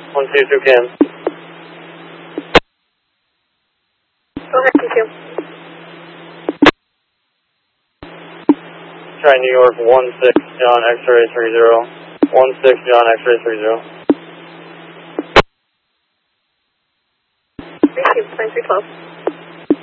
122 Cam. Go ahead, Q2. Try New York 16 John X-ray 30. 16 John X-ray 30. Receive 9312.